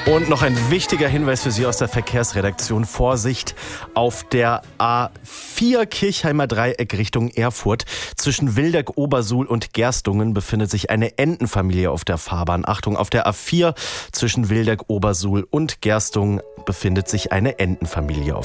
Und noch ein wichtiger Hinweis für Sie aus der Verkehrsredaktion. Vorsicht auf der A4 Kirchheimer Dreieck Richtung Erfurt. Zwischen Wildeck, Obersuhl und Gerstungen befindet sich eine Entenfamilie auf der Fahrbahn. Achtung, auf der A4 zwischen Wildeck, Obersuhl und Gerstungen befindet sich eine Entenfamilie auf